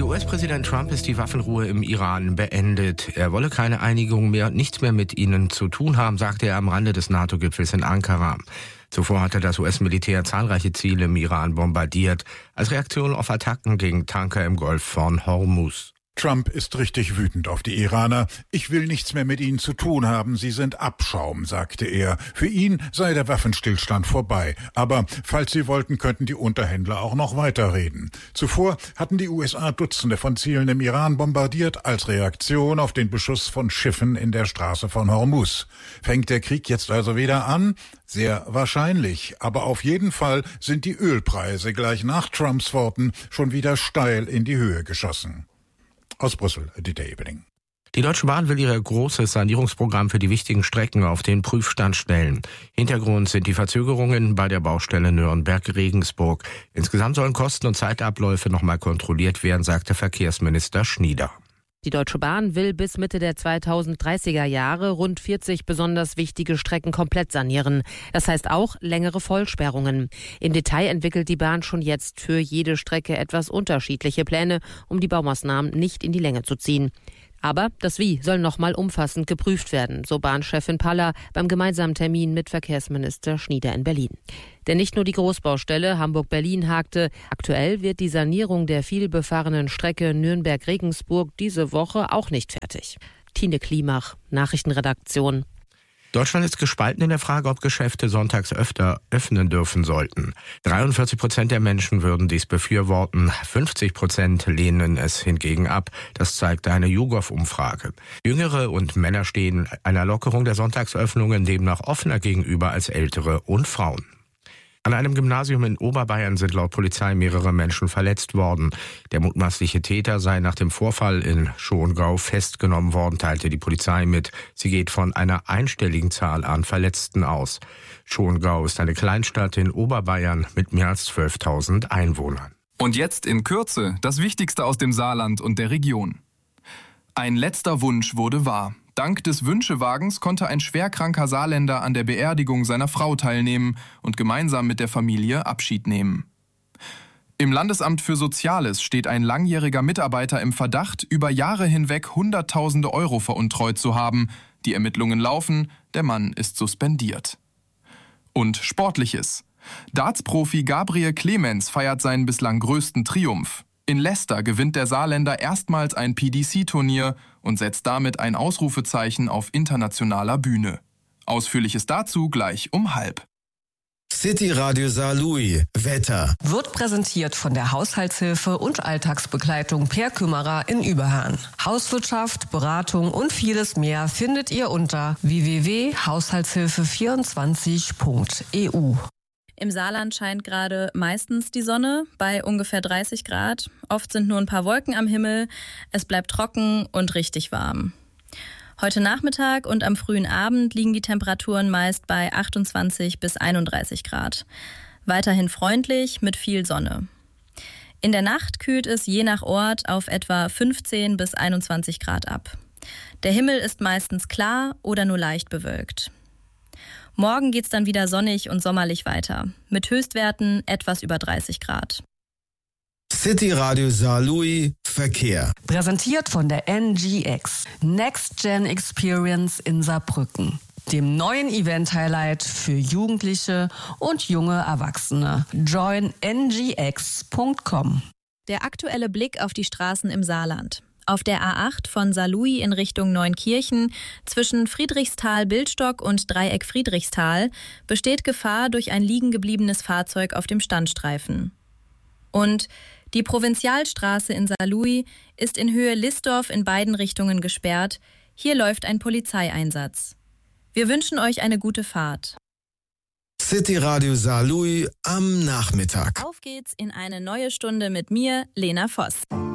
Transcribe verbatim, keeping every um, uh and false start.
U S-Präsident Trump ist die Waffenruhe im Iran beendet. Er wolle keine Einigung mehr, nichts mehr mit ihnen zu tun haben, sagte er am Rande des NATO-Gipfels in Ankara. Zuvor hatte das U S-Militär zahlreiche Ziele im Iran bombardiert, als Reaktion auf Attacken gegen Tanker im Golf von Hormuz. Trump ist richtig wütend auf die Iraner. Ich will nichts mehr mit ihnen zu tun haben. Sie sind Abschaum, sagte er. Für ihn sei der Waffenstillstand vorbei. Aber falls sie wollten, könnten die Unterhändler auch noch weiterreden. Zuvor hatten die U S A Dutzende von Zielen im Iran bombardiert als Reaktion auf den Beschuss von Schiffen in der Straße von Hormuz. Fängt der Krieg jetzt also wieder an? Sehr wahrscheinlich. Aber auf jeden Fall sind die Ölpreise gleich nach Trumps Worten schon wieder steil in die Höhe geschossen. Aus Brüssel, Dieter Ebeling. Die Deutsche Bahn will ihr großes Sanierungsprogramm für die wichtigen Strecken auf den Prüfstand stellen. Hintergrund sind die Verzögerungen bei der Baustelle Nürnberg-Regensburg. Insgesamt sollen Kosten und Zeitabläufe nochmal kontrolliert werden, sagte Verkehrsminister Schnieder. Die Deutsche Bahn will bis Mitte der zweitausenddreißiger Jahre rund vierzig besonders wichtige Strecken komplett sanieren. Das heißt auch längere Vollsperrungen. Im Detail entwickelt die Bahn schon jetzt für jede Strecke etwas unterschiedliche Pläne, um die Baumaßnahmen nicht in die Länge zu ziehen. Aber das Wie soll nochmal umfassend geprüft werden, so Bahnchefin Paller beim gemeinsamen Termin mit Verkehrsminister Schnieder in Berlin. Denn nicht nur die Großbaustelle Hamburg-Berlin hakte. Aktuell wird die Sanierung der vielbefahrenen Strecke Nürnberg-Regensburg diese Woche auch nicht fertig. Tine Klimach, Nachrichtenredaktion. Deutschland ist gespalten in der Frage, ob Geschäfte sonntags öfter öffnen dürfen sollten. dreiundvierzig Prozent der Menschen würden dies befürworten, fünfzig Prozent lehnen es hingegen ab. Das zeigt eine YouGov-Umfrage. Jüngere und Männer stehen einer Lockerung der Sonntagsöffnungen demnach offener gegenüber als Ältere und Frauen. An einem Gymnasium in Oberbayern sind laut Polizei mehrere Menschen verletzt worden. Der mutmaßliche Täter sei nach dem Vorfall in Schongau festgenommen worden, teilte die Polizei mit. Sie geht von einer einstelligen Zahl an Verletzten aus. Schongau ist eine Kleinstadt in Oberbayern mit mehr als zwölftausend Einwohnern. Und jetzt in Kürze das Wichtigste aus dem Saarland und der Region. Ein letzter Wunsch wurde wahr. Dank des Wünschewagens konnte ein schwerkranker Saarländer an der Beerdigung seiner Frau teilnehmen und gemeinsam mit der Familie Abschied nehmen. Im Landesamt für Soziales steht ein langjähriger Mitarbeiter im Verdacht, über Jahre hinweg Hunderttausende Euro veruntreut zu haben. Die Ermittlungen laufen, der Mann ist suspendiert. Und Sportliches. Darts-Profi Gabriel Clemens feiert seinen bislang größten Triumph. In Leicester gewinnt der Saarländer erstmals ein P D C-Turnier und setzt damit ein Ausrufezeichen auf internationaler Bühne. Ausführliches dazu gleich um halb. City Radio Saarlouis. Wetter. Wird präsentiert von der Haushaltshilfe und Alltagsbegleitung Per Kümmerer in Überhahn. Hauswirtschaft, Beratung und vieles mehr findet ihr unter w w w punkt haushaltshilfe vierundzwanzig punkt e u. Im Saarland scheint gerade meistens die Sonne bei ungefähr dreißig Grad. Oft sind nur ein paar Wolken am Himmel. Es bleibt trocken und richtig warm. Heute Nachmittag und am frühen Abend liegen die Temperaturen meist bei achtundzwanzig bis einunddreißig Grad. Weiterhin freundlich mit viel Sonne. In der Nacht kühlt es je nach Ort auf etwa fünfzehn bis einundzwanzig Grad ab. Der Himmel ist meistens klar oder nur leicht bewölkt. Morgen geht's dann wieder sonnig und sommerlich weiter, mit Höchstwerten etwas über dreißig Grad. City Radio Saarlouis Verkehr. Präsentiert von der N G X, Next Gen Experience in Saarbrücken, dem neuen Event-Highlight für Jugendliche und junge Erwachsene. join n g x punkt com. Der aktuelle Blick auf die Straßen im Saarland. Auf der A acht von Saarlouis in Richtung Neunkirchen zwischen Friedrichsthal-Bildstock und Dreieck Friedrichsthal besteht Gefahr durch ein liegen gebliebenes Fahrzeug auf dem Standstreifen. Und die Provinzialstraße in Saarlouis ist in Höhe Listdorf in beiden Richtungen gesperrt. Hier läuft ein Polizeieinsatz. Wir wünschen euch eine gute Fahrt. City Radio Saarlouis am Nachmittag. Auf geht's in eine neue Stunde mit mir, Lena Voss.